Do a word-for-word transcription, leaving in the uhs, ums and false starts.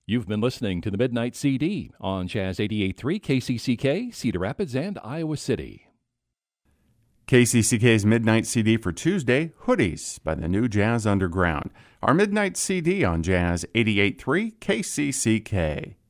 You've been listening to the Midnight C D on Jazz eighty-eight point three K C C K, Cedar Rapids, and Iowa City. K C C K's Midnight C D for Tuesday, Hoodies by the New Jazz Underground. Our Midnight C D on Jazz eighty-eight point three K C C K.